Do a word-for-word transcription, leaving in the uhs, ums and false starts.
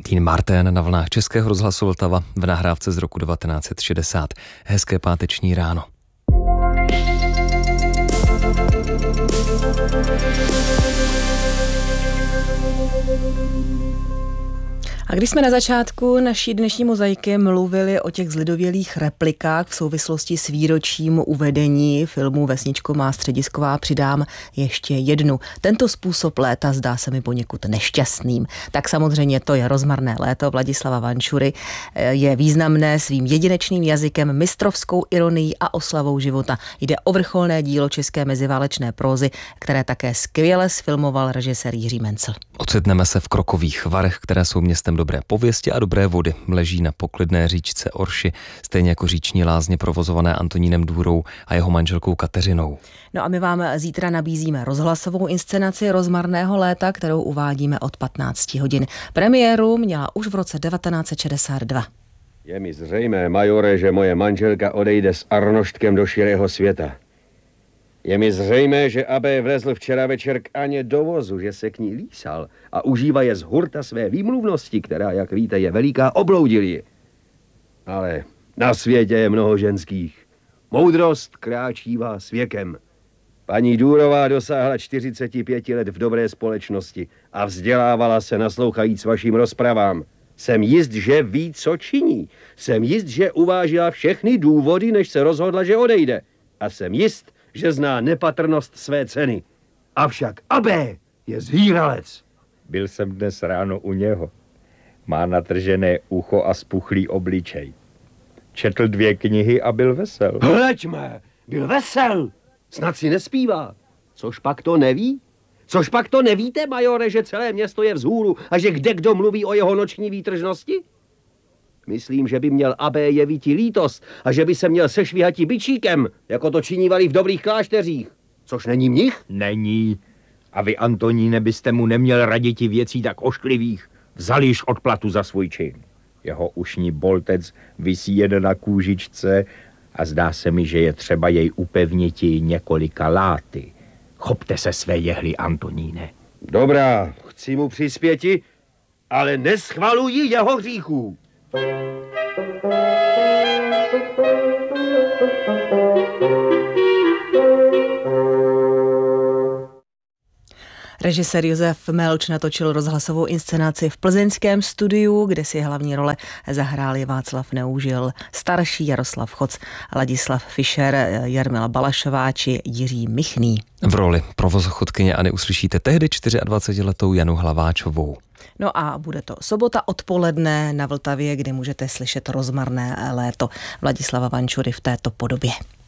Dean Martin na vlnách Českého rozhlasu Vltava v nahrávce z roku devatenáct set šedesát. Hezké páteční ráno. A když jsme na začátku naší dnešní mozaiky mluvili o těch zlidovělých replikách v souvislosti s výročím uvedení filmu Vesničko má středisková, přidám ještě jednu. Tento způsob léta zdá se mi poněkud nešťastným. Tak samozřejmě to je Rozmarné léto Vladislava Vančury. Je významné svým jedinečným jazykem, mistrovskou ironií a oslavou života. Jde o vrcholné dílo české meziválečné prózy, které také skvěle sfilmoval režisér Jiří Mencl. Ocitneme se v Krokových Varech, které jsou městem dobré pověsti a dobré vody. Leží na poklidné říčce Orši, stejně jako říční lázně provozované Antonínem Dvůrou a jeho manželkou Kateřinou. No a my vám zítra nabízíme rozhlasovou inscenaci Rozmarného léta, kterou uvádíme od patnáct hodin. Premiéru měla už v roce devatenáct set šedesát dva. Je mi zřejmé, majore, že moje manželka odejde s Arnoštkem do širého světa. Je mi zřejmé, že Abé vlezl včera večer k Aně do vozu, že se k ní lísal a užívá je z hurta své výmluvnosti, která, jak víte, je veliká, obloudil ji. Ale na světě je mnoho ženských. Moudrost kráčívá s věkem. Paní Dúrová dosáhla čtyřiceti pěti let v dobré společnosti a vzdělávala se naslouchajíc vašim rozpravám. Jsem jist, že ví, co činí. Jsem jist, že uvážila všechny důvody, než se rozhodla, že odejde. A jsem jist, že zná nepatrnost své ceny. Avšak Abé je zhýralec. Byl jsem dnes ráno u něho. Má natržené ucho a spuchlý obličej. Četl dvě knihy a byl vesel. Hleďme, byl vesel. Snad si nespívá. Což pak to neví? Což pak to nevíte, majore, že celé město je vzhůru a že kde kdo mluví o jeho noční výtržnosti? Myslím, že by měl Abé jeviti lítost a že by se měl sešvíhati bičíkem, jako to činívali v dobrých klášteřích. Což není mnich? Není. A vy, Antoníne, byste mu neměl raditi věcí tak ošklivých. Vzališ odplatu za svůj čin. Jeho ušní boltec visí jen na kůžičce a zdá se mi, že je třeba jej upevniti několika láty. Chopte se své jehly, Antoníne. Dobrá, chci mu přispěti, ale neschvaluji jeho hříchů. Režisér Josef Melč natočil rozhlasovou inscenaci v plzeňském studiu, kde si hlavní role zahráli Václav Neužil, starší Jaroslav Choc, Ladislav Fischer, Jarmila Balašová či Jiří Michný. V roli provozochodkyně Anny uslyšíte tehdy dvacetičtyřletou Janu Hlaváčovou. No a bude to sobota odpoledne na Vltavě, kde můžete slyšet Rozmarné léto Vladislava Vančury v této podobě.